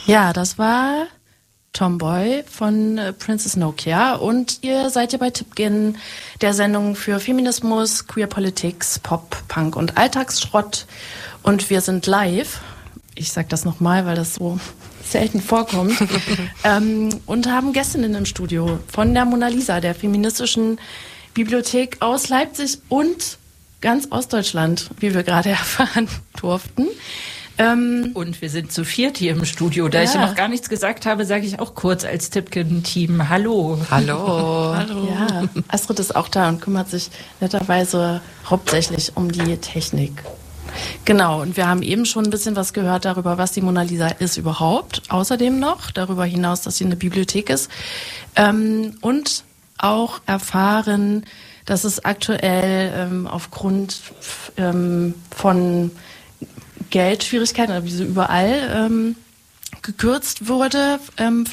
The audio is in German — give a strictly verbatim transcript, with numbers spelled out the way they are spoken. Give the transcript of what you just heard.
Ja, das war Tomboy von äh, Princess Nokia und ihr seid ja bei Tippkin, der Sendung für Feminismus, Queer Politics, Pop, Punk und Alltagsschrott und wir sind live. Ich sag das nochmal, weil das so selten vorkommt. ähm, und haben Gästinnen im Studio von der Mona Lisa, der feministischen Bibliothek aus Leipzig und ganz Ostdeutschland, wie wir gerade erfahren durften. Ähm, und wir sind zu viert hier im Studio. Da ja. ich noch gar nichts gesagt habe, sage ich auch kurz als Tippkin-Team Hallo. Hallo. Hallo. Ja, Astrid ist auch da und kümmert sich netterweise hauptsächlich um die Technik. Genau, und wir haben eben schon ein bisschen was gehört darüber, was die Mona Lisa ist überhaupt. Außerdem noch, darüber hinaus, dass sie eine Bibliothek ist. Ähm, und auch erfahren, dass es aktuell ähm, aufgrund ähm, von Geldschwierigkeiten, wie so überall, ähm, gekürzt wurde, ähm,